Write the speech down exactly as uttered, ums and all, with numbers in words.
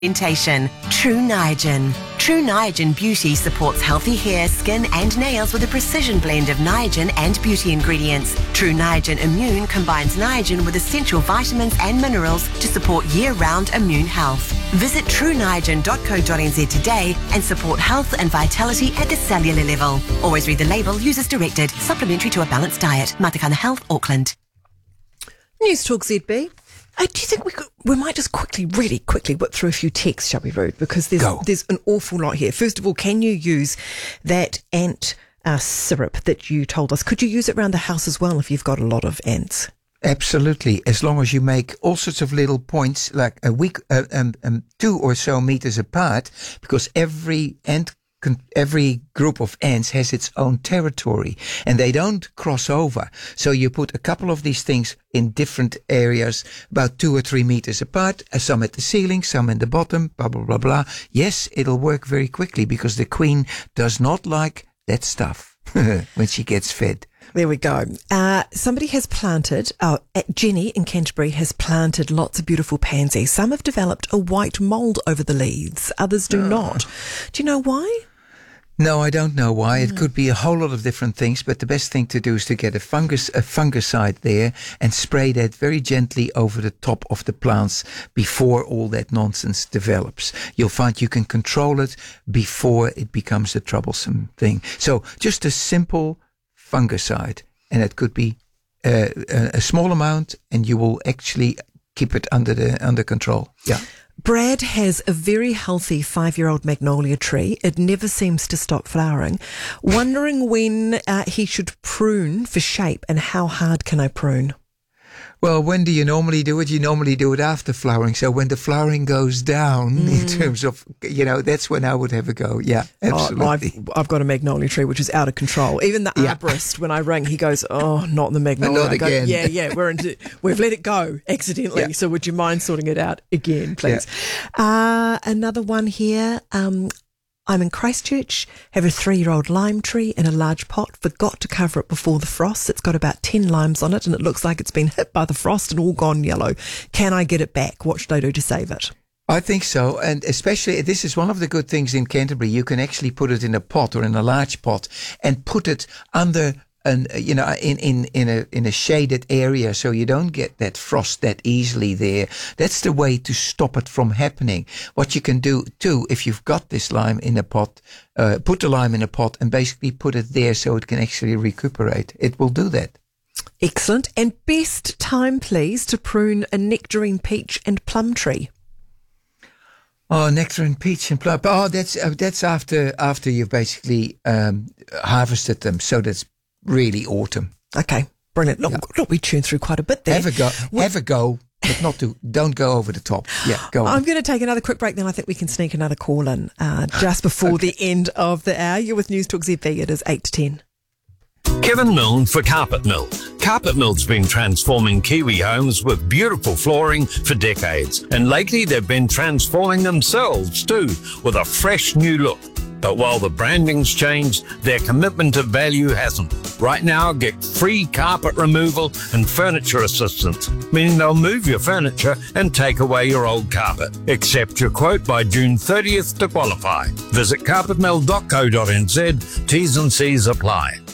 Orientation. True Niagen. True Niagen Beauty supports healthy hair, skin and nails with a precision blend of Niagen and beauty ingredients. True Niagen Immune combines Niagen with essential vitamins and minerals to support year-round immune health. Visit true niagen dot co dot n z today and support health and vitality at the cellular level. Always read the label, use as directed. Supplementary to a balanced diet. Matakana Health, Auckland. News Talk Z B. Uh, do you think we could, we might just quickly, really quickly whip through a few texts, shall we, Rude? Because there's Go. there's an awful lot here. First of all, can you use that ant uh, syrup that you told us? Could you use it around the house as well if you've got a lot of ants? Absolutely, as long as you make all sorts of little points, like a week, uh, um, um, two or so meters apart, because every ant Every group of ants has its own territory and they don't cross over. So you put a couple of these things in different areas, about two or three meters apart, uh, some at the ceiling, some in the bottom, blah, blah, blah, blah. Yes, it'll work very quickly because the queen does not like that stuff when she gets fed. There we go. Uh, somebody has planted, uh, Jenny in Canterbury has planted lots of beautiful pansies. Some have developed a white mould over the leaves, others do oh. not. Do you know why? No, I don't know why. It could be a whole lot of different things, but the best thing to do is to get a fungus, a fungicide there and spray that very gently over the top of the plants before all that nonsense develops. You'll find you can control it before it becomes a troublesome thing. So just a simple fungicide, and it could be uh, a small amount, and you will actually keep it under the under control. Yeah. Brad has a very healthy five-year-old magnolia tree. It never seems to stop flowering. Wondering when uh, he should prune for shape and how hard can I prune? Well, when do you normally do it? You normally do it after flowering. So when the flowering goes down mm. in terms of, you know, that's when I would have a go. Yeah, absolutely. Oh, I've, I've got a magnolia tree which is out of control. Even the yeah. arborist, when I ring, he goes, oh, not the magnolia. Not I go, again. Yeah, yeah, we're into, we've let it go accidentally. Yeah. So would you mind sorting it out again, please? Yeah. Uh, another one here. Um, I'm in Christchurch, have a three-year-old lime tree in a large pot, forgot to cover it before the frost. It's got about ten limes on it and it looks like it's been hit by the frost and all gone yellow. Can I get it back? What should I do to save it? I think so, and especially this is one of the good things in Canterbury. You can actually put it in a pot or in a large pot and put it under and you know in in in a in a shaded area, so you don't get that frost that easily there. That's the way to stop it from happening. What you can do too, if you've got this lime in a pot, uh, put the lime in a pot and basically put it there so it can actually recuperate. It will do that. Excellent. And best time, please, to prune a nectarine, peach and plum tree. Oh, nectarine, peach, and plum. Oh, that's uh, that's after after you've basically um, harvested them. So that's really autumn. Okay, brilliant. Look, yeah. look, we churned through quite a bit there. Have a go, have a go, but not to. Don't go over the top. Yeah, go on. I'm going to take another quick break. Then I think we can sneak another call in uh, just before okay. the end of the hour. You're with News Talk Z B. It is eight to ten. Kevin Milne for Carpet Mill. Carpet Mill's been transforming Kiwi homes with beautiful flooring for decades, and lately they've been transforming themselves too with a fresh new look. But while the branding's changed, their commitment to value hasn't. Right now, get free carpet removal and furniture assistance, meaning they'll move your furniture and take away your old carpet. Accept your quote by June thirtieth to qualify. Visit carpet mill dot co dot n z. T's and C's apply.